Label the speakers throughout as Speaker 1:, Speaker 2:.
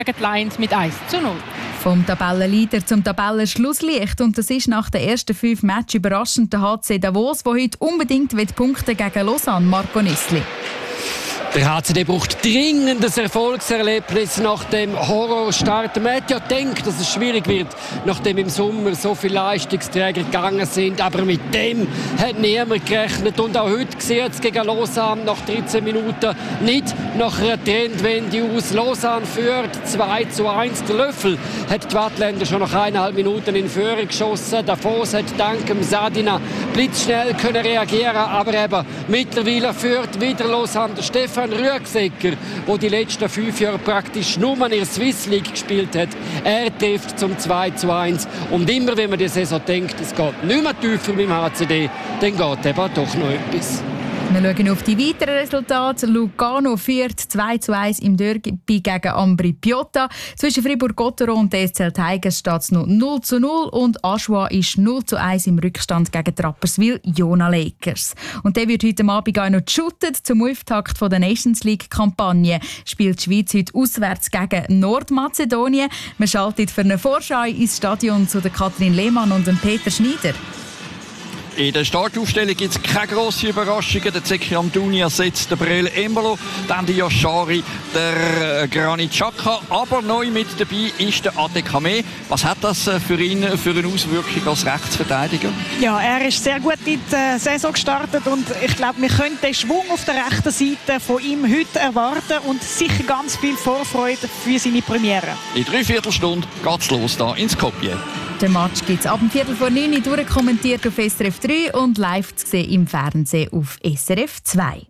Speaker 1: gegen die Lions mit 1:0.
Speaker 2: Vom Tabellenleader zum Tabellenschlusslicht. Und das ist nach den ersten 5 Matches überraschend der HC Davos, der heute unbedingt punkten gegen Lausanne. Marco Nüssli.
Speaker 3: Der HCD braucht dringend ein Erfolgserlebnis nach dem Horrorstart. Man hat ja gedacht, dass es schwierig wird, nachdem im Sommer so viele Leistungsträger gegangen sind. Aber mit dem hat niemand gerechnet. Und auch heute sieht es gegen Lausanne nach 13 Minuten nicht nach einer Trendwende aus. Lausanne führt 2:1. Der Löffel hat die Wattländer schon nach 1,5 Minuten in Führung geschossen. Davos hat dank dem Sadina blitzschnell können reagieren. Aber eben mittlerweile führt wieder Lausanne. Der Stefan Rüegsecker, der die letzten 5 Jahre praktisch nur in der Swiss League gespielt hat, er trifft zum 2:1. Und immer, wenn man die Saison denkt, es geht nicht mehr tiefer beim HCD, dann geht eben doch noch etwas.
Speaker 2: Wir schauen auf die weiteren Resultate. Lugano führt 2:1 im Derby gegen Ambri Piotta. Zwischen Fribourg-Gotteron und DSC Tigers steht es noch 0:0 und Aschua ist 0:1 im Rückstand gegen Rapperswil-Jona Lakers. Und der wird heute Abend auch noch geshootet. Zum Auftakt der Nations League-Kampagne spielt die Schweiz heute auswärts gegen Nordmazedonien. Man schaltet für eine Vorschau ins Stadion zu der Kathrin Lehmann und dem Peter Schneider.
Speaker 4: In der Startaufstellung gibt es keine grossen Überraschungen. Der Zeki Amdouni ersetzt den Brel Embolo, dann die Yashari, der Granit Xhaka. Aber neu mit dabei ist der Adekame. Was hat das für ihn für eine Auswirkung als Rechtsverteidiger?
Speaker 5: Ja, er ist sehr gut in die Saison gestartet und ich glaube, wir können den Schwung auf der rechten Seite von ihm heute erwarten und sicher ganz viel Vorfreude für seine Premiere.
Speaker 4: In 3/4 Stunde geht es los hier in Skopje.
Speaker 2: Den Match gibt es ab 8:45 Uhr durchkommentiert auf SRF 3 und live zu sehen im Fernsehen auf SRF 2.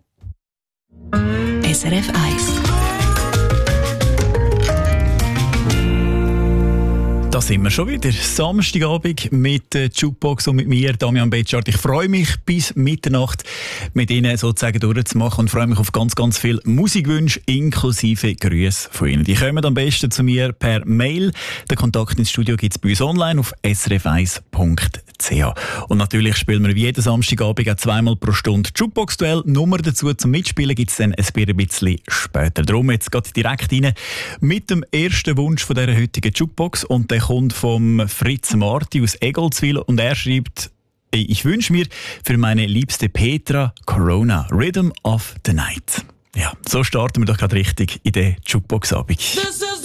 Speaker 6: SRF 1.
Speaker 7: Da sind wir schon wieder. Samstagabend mit der Jukebox und mit mir, Damian Betschart. Ich freue mich, bis Mitternacht mit Ihnen sozusagen durchzumachen und freue mich auf ganz, ganz viele Musikwünsche inklusive Grüße von Ihnen. Die kommen am besten zu mir per Mail. Den Kontakt ins Studio gibt es bei uns online auf srf1.ch. Und natürlich spielen wir wie jeden Samstagabend auch 2-mal pro Stunde Jukebox-Duell. Nummer dazu zum Mitspielen gibt es dann ein bisschen später. Darum jetzt geht direkt rein mit dem ersten Wunsch von dieser heutigen Jukebox. Und der kommt vom Fritz Marti aus Egolzwil und er schreibt: Ich wünsche mir für meine liebste Petra Corona, Rhythm of the Night. Ja, so starten wir doch gerade richtig in den Jukebox-Abend.